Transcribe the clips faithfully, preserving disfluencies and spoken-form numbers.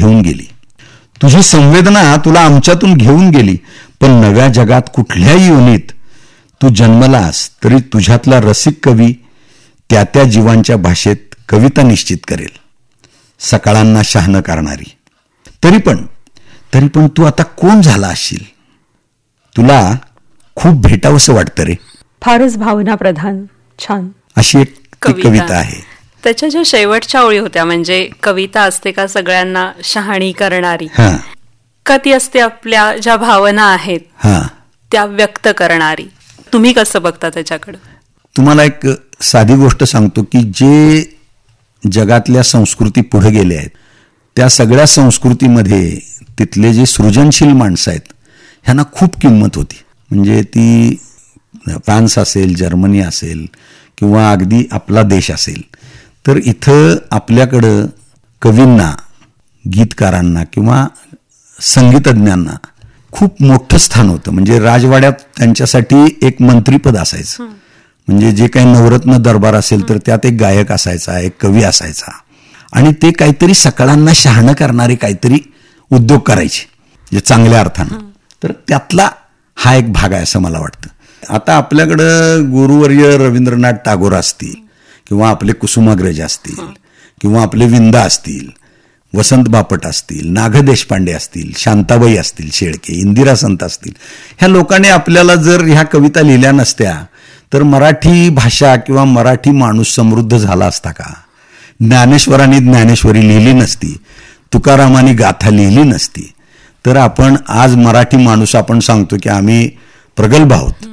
घेऊन गेली. तुझी संवेदना तुला आमच्यातून घेऊन गेली. पण नव्या जगात कुठल्याही योनीत तू जन्मलास तरी तुझ्यातला रसिक कवी त्या त्या जीवांच्या भाषेत कविता निश्चित करेल, सकाळांना शहाणं करणारी. तरी पण तरी पण तू आता कोण झाला असशील? तुला खूप भेटावंसं वाटतं रे. फारच भावना प्रधान, छान अशी एक कविता आहे. त्याच्या ज्या शेवटच्या ओळी होत्या, म्हणजे कविता असते का सगळ्यांना शहाणी करणारी, का ती असते आपल्या ज्या भावना आहेत त्या व्यक्त करणारी? तुम्ही कसं बघता त्याच्याकडे? तुम्हाला एक साधी गोष्ट सांगतो की जे जगातल्या संस्कृती पुढे गेल्या आहेत त्या सगळ्या संस्कृतीमध्ये तिथले जे सृजनशील माणसं आहेत ह्यांना खूप किंमत होती. म्हणजे ती फ्रान्स असेल, जर्मनी असेल किंवा अगदी आपला देश असेल, तर इथं आपल्याकडं कवींना, गीतकारांना किंवा संगीतज्ञांना खूप मोठं स्थान होतं. म्हणजे राजवाड्यात त्यांच्यासाठी एक मंत्रीपद असायचं. म्हणजे जे काही नवरत्न दरबार असेल तर त्यात एक गायक असायचा, एक कवी असायचा, आणि ते काहीतरी सकाळांना शहाणं करणारे काहीतरी उद्योग करायचे, जे चांगल्या अर्थानं. तर त्यातला हा एक भाग आहे असं मला वाटतं. आता आपल्याकडं गुरुवर्य रवींद्रनाथ टागोर असतील किंवा आपले कुसुमाग्रज असतील किंवा आपले विंदा असतील, वसंत बापट असतील, नाग देशपांडे असतील, शांताबाई असतील शेळके, इंदिरा संत असतील, ह्या लोकांनी आपल्याला जर ह्या कविता लिहिल्या नसत्या तर मराठी भाषा किंवा मराठी माणूस समृद्ध झाला असता का? ज्ञानेश्वरांनी ज्ञानेश्वरी लिहिली नसती, तुकारामांनी गाथा लिहिली नसती, तर आपण आज मराठी माणूस आपण सांगतो की आम्ही प्रगल्भ आहोत,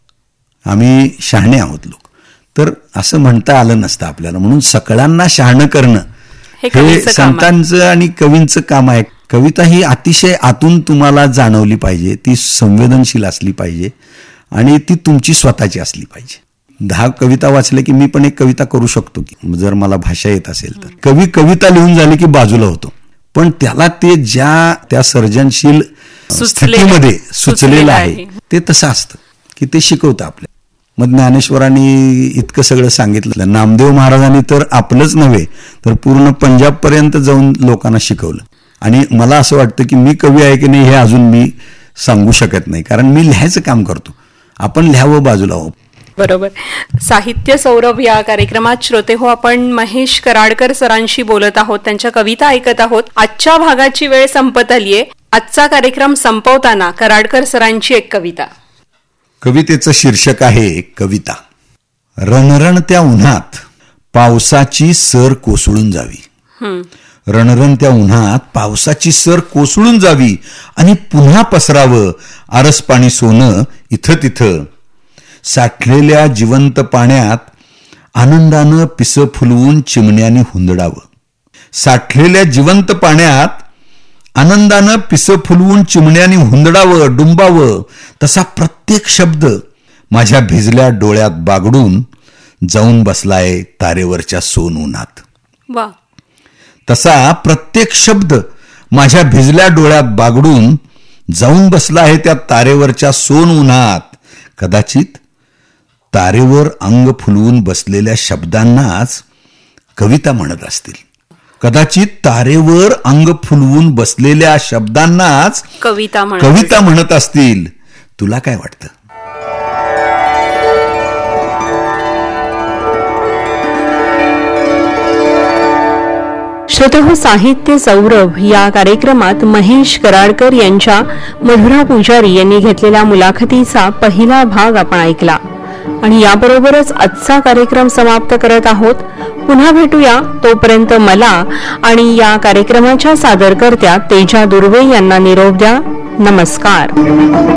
आम्ही शहाणे आहोत लोक, तर असं म्हणता आलं नसतं आपल्याला. म्हणून सगळ्यांना शहाणं करणं हे संतांचं आणि कवींचं काम आहे. कविता ही अतिशय आतून तुम्हाला जाणवली पाहिजे, ती संवेदनशील असली पाहिजे आणि ती तुमची स्वतःची असली पाहिजे. दहा कविता वाचल्या की मी पण एक कविता करू शकतो की जर मला भाषा येत असेल तर. कवी कविता लिहून झाली की बाजूला होतो, पण त्याला ते ज्या त्या सर्जनशील स्थितीमध्ये सुचलेलं आहे ते तसं असतं की ते शिकवतं आपल्याला. मग ज्ञानेश्वरांनी इतकं सगळं सांगितलं, नामदेव महाराजांनी तर आपलंच नव्हे तर पूर्ण पंजाबपर्यंत जाऊन लोकांना शिकवलं. आणि मला असं वाटतं की मी कवी आहे की नाही हे अजून मी सांगू शकत नाही, कारण मी लिहायचं काम करतो, आपण लिहावं बाजूला हो. बरोबर. साहित्य सौरभ या कार्यक्रमात श्रोते हो, आपण महेश कराडकर सरांशी बोलत आहोत, त्यांच्या कविता ऐकत आहोत. आजच्या भागाची वेळ संपत आलीये. आजचा कार्यक्रम संपवताना कराडकर सरांची एक कविता. कवितेचं शीर्षक आहे कविता. रणरणत्या उन्हात पावसाची सर कोसळून जावी. रणरणत्या उन्हात पावसाची सर कोसळून जावी आणि पुन्हा पसरावं आरस पाणी सोनं इथं तिथं. साठलेल्या जिवंत पाण्यात आनंदानं पिस फुलवून चिमण्याने हुंदडावं. साठलेल्या जिवंत पाण्यात आनंदानं पिस फुलवून चिमण्याने हुंदडावं, डुंबावं. तसा प्रत्येक शब्द माझ्या भिजल्या डोळ्यात बागडून जाऊन बसलाय तारेवरच्या सोन उन्हात. वा. तसा प्रत्येक शब्द माझ्या भिजल्या डोळ्यात बागडून जाऊन बसला आहे त्या तारेवरच्या सोन उन्हात. कदाचित तारेवर अंग फुलवून बसलेल्या शब्दांनाच कविता म्हणत असतील. कदाचित तारेवर अंग फुलवून बसलेल्या शब्दांनाच कविता कविता म्हणत असतील. तुला काय वाटतं? श्रोते हो, साहित्य सौरभ या कार्यक्रमात महेश कराडकर यांच्या मधुरा पुजारी यांनी घेतलेल्या मुलाखतीचा पहिला भाग आपण ऐकला आणि याबरोबरच आजचा कार्यक्रम समाप्त करत आहोत. पुन्हा भेटूया, तोपर्यंत मला आणि या कार्यक्रमाच्या सादरकर्त्या तेजा दुर्वे यांना निरोप द्या. नमस्कार.